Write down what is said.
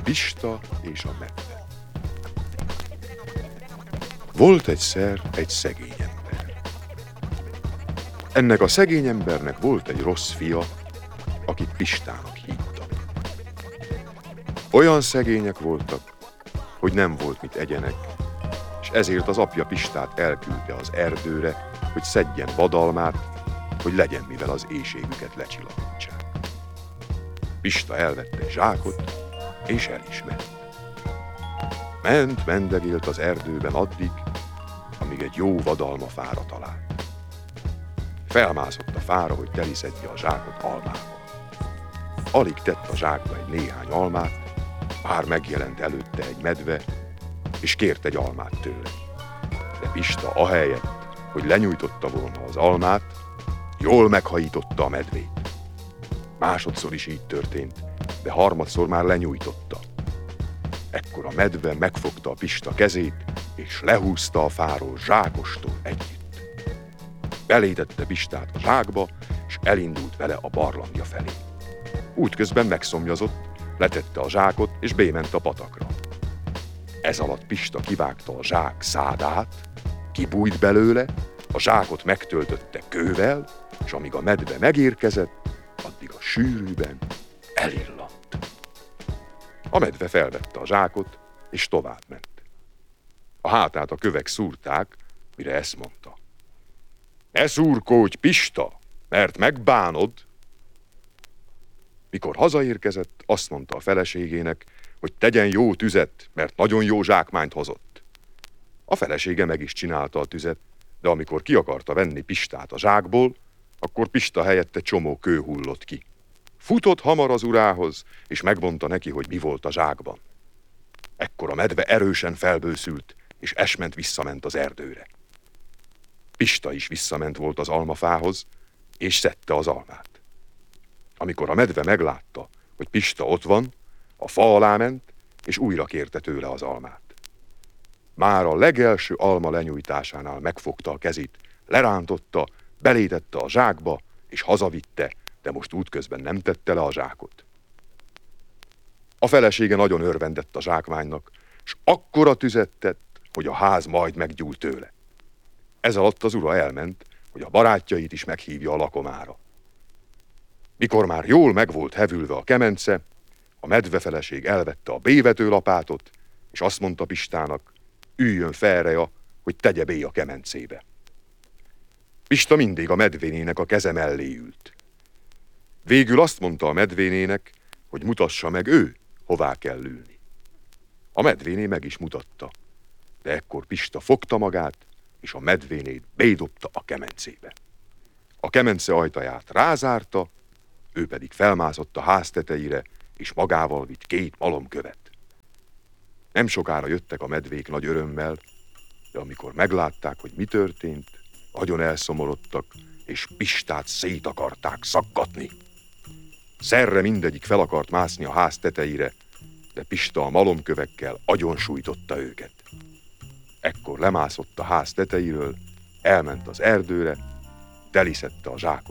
Pista és a medve. Volt egyszer egy szegény ember. Ennek a szegény embernek volt egy rossz fia, akit Pistának hívtak. Olyan szegények voltak, hogy nem volt mit egyenek, és ezért az apja Pistát elküldte az erdőre, hogy szedjen vadalmát, hogy legyen mivel az éhségüket lecsillapítsák. Pista elvette egy zsákot, és el is ment. Mendegélt az erdőben addig, amíg egy jó vadalmafára talált. Felmászott a fára, hogy teliszedje a zsákot almával. Alig tett a zsákba egy néhány almát, már megjelent előtte egy medve, és kért egy almát tőle. De Pista ahelyett, hogy lenyújtotta volna az almát, jól meghajította a medvét. Másodszor is így történt, de harmadszor már lenyújtotta. Ekkor a medve megfogta a Pista kezét, és lehúzta a fáról zsákostól együtt. Belétette Pistát a zsákba, és elindult vele a barlangja felé. Útközben megszomjazott, letette a zsákot, és bément a patakra. Ez alatt Pista kivágta a zsák szádát, kibújt belőle, a zsákot megtöltötte kővel, és amíg a medve megérkezett, addig a sűrűben elillant. A medve felvette a zsákot, és továbbment. A hátát a kövek szúrták, mire ezt mondta: ne szurkódj, Pista, mert megbánod. Mikor hazaérkezett, azt mondta a feleségének, hogy tegyen jó tüzet, mert nagyon jó zsákmányt hozott. A felesége meg is csinálta a tüzet, de amikor ki akarta venni Pistát a zsákból, akkor Pista helyette csomó kő hullott ki. Futott hamar az urához, és megmondta neki, hogy mi volt a zsákban. Ekkor a medve erősen felbőszült, és esment visszament az erdőre. Pista is visszament volt az almafához, és szedte az almát. Amikor a medve meglátta, hogy Pista ott van, a fa alá ment, és újra kérte tőle az almát. Már a legelső alma lenyújtásánál megfogta a kezét, lerántotta, belétette a zsákba, és hazavitte, de most útközben nem tette le a zsákot. A felesége nagyon örvendett a zsákmánynak, s akkora tüzet tett, hogy a ház majd meggyúlt tőle. Ez alatt az ura elment, hogy a barátjait is meghívja a lakomára. Mikor már jól meg volt hevülve a kemence, a medvefeleség elvette a bévetőlapátot, és azt mondta Pistának, üljön felreja, hogy tegye bé a kemencébe. Pista mindig a medvénének a keze mellé ült. Végül azt mondta a medvénének, hogy mutassa meg ő, hová kell ülni. A medvéné meg is mutatta, de ekkor Pista fogta magát, és a medvénét bédobta a kemencébe. A kemence ajtaját rázárta, ő pedig felmászott a ház tetejére, és magával vitt 2 malomkövet. Nem sokára jöttek a medvék nagy örömmel, de amikor meglátták, hogy mi történt, nagyon elszomorodtak, és Pistát szét akarták szaggatni. Szerre mindegyik fel akart mászni a ház tetejére, de Pista a malomkövekkel agyonsújtotta őket. Ekkor lemászott a ház tetejéről, elment az erdőre, teliszedte a zsákot